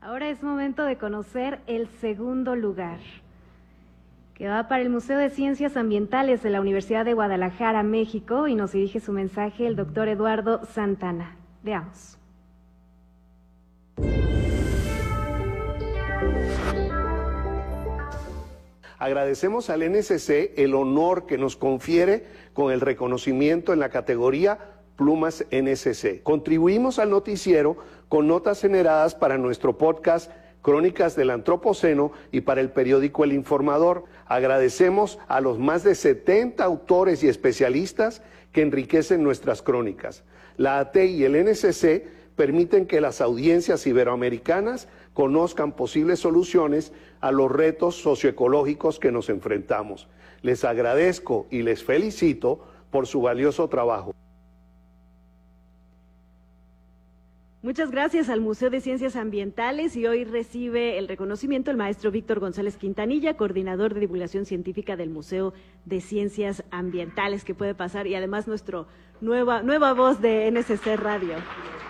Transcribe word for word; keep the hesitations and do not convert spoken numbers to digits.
Ahora es momento de conocer el segundo lugar, que va para el Museo de Ciencias Ambientales de la Universidad de Guadalajara, México, y nos dirige su mensaje el doctor Eduardo Santana. Veamos. Agradecemos al N S C el honor que nos confiere con el reconocimiento en la categoría Plumas N S C. Contribuimos al noticiero con notas generadas para nuestro podcast Crónicas del Antropoceno y para el periódico El Informador. Agradecemos a los más de setenta autores y especialistas que enriquecen nuestras crónicas. La A T I y el N S C permiten que las audiencias iberoamericanas conozcan posibles soluciones a los retos socioecológicos que nos enfrentamos. Les agradezco y les felicito por su valioso trabajo. Muchas gracias al Museo de Ciencias Ambientales, y hoy recibe el reconocimiento el maestro Víctor González Quintanilla, coordinador de divulgación científica del Museo de Ciencias Ambientales, que puede pasar, y además nuestro nueva, nueva voz de N S C Radio.